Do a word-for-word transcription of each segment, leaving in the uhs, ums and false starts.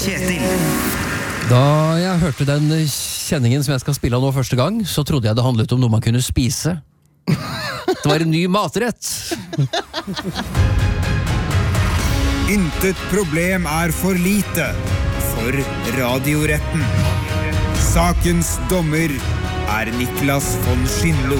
Kjetil. Da jeg hørte den kjenningen som jeg skal spille av nå første gang, så trodde jeg det handlet om noe man kunne spise. Det var en ny matrett. Intet problem er for lite for radioretten. Sakens dommer er Niklas von Schindlo.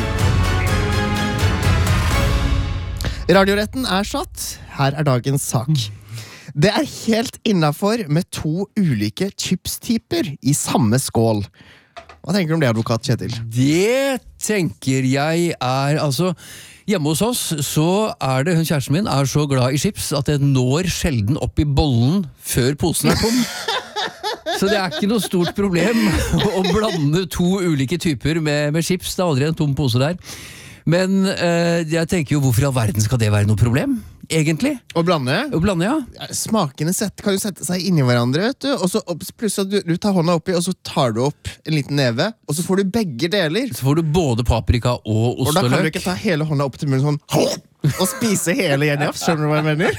Radioretten er satt. Her er dagens sak. Det er helt innenfor med to ulike chipstyper i samme skål. Hva tenker du om det, advokat Kjetil? Det tenker jeg er, altså, hjemme hos oss så er det, hun kjæresten min er så glad i chips at det når sjelden opp i bollen før posen er tom. Så det er ikke noe stort problem å blande to ulike typer med, med chips. Det er aldri en tom pose der. Men eh, jeg tenker jo, hvorfor i all verden skal det være noe problem? Egentlig. Å blande? Å blande, ja. Smakene sett, kan jo sette seg inn i hverandre, vet du. Og så plutselig du, du tar hånda oppi, og så tar du opp en liten neve, og så får du begge deler. Så får du både paprika og ost og løk. Og da kan du ikke ta hele hånda opp til munnen sånn, og spise hele gjennom. Skjønner du hva jeg mener?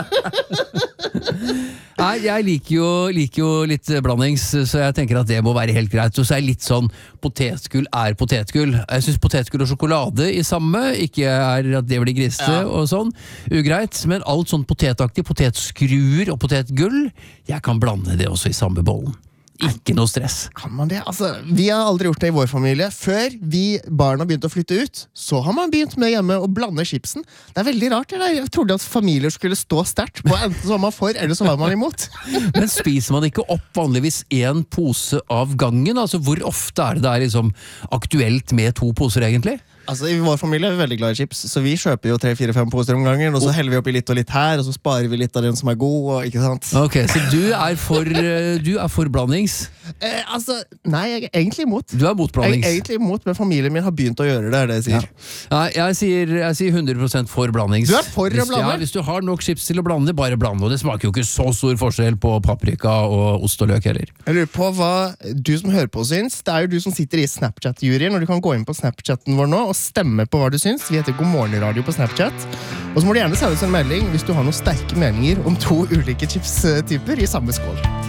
Nei, jeg liker jo, liker jo litt blandings, så jeg tenker at det må være helt greit. Og så er litt sånn, potetgull er potetgull. Jeg synes potetgull og sjokolade i samme, ikke er at det blir griste ja. Og sånn, ugreit. Men alt sånn potetaktig, potetskruer og potetgull, jeg kan blande det også i samme bollen. Ikke noe stress. Kan man det? Altså, vi har aldri gjort det i vår familie. Før vi barna begynte å flytte ut, så har man begynt med hjemme å blande chipsen. Det er veldig rart. Eller? Jeg trodde at familier skulle stå sterkt på enten så var man for, eller så var man imot. Men spiser man ikke opp vanligvis en pose av gangen? Altså, hvor ofte er det der liksom aktuelt med to poser egentlig? Altså, i vår familie er vi veldig glad i chips, så vi kjøper jo tre, fire, fem poser om gangen, og så heller vi opp i litt og litt her, og så sparer vi litt av den som er god, og ikke sant? Ok, så du er for, du er for blandings? Eh, altså, nei, jeg er egentlig imot. Du er mot blandings? Jeg er egentlig imot, men familien min har begynt å gjøre det, er det jeg sier. Ja. Ja, jeg sier, jeg sier hundre prosent for blandings. Du er for å blande? Ja, hvis du har nok chips til å blande, bare blande, og det smaker jo ikke så stor forskjell på paprika og ost og løk heller. Jeg lurer på hva du som hører på syns. Det er jo du som sitter i Snapchat-juryen, og du kan gå inn på Snapchatten vår nå, og stemme på hva du syns. Vi heter God Morgen Radio på Snapchat. Og så må du gjerne sende oss en melding hvis du har noen sterke meninger om to ulike chips-typer i samme skål.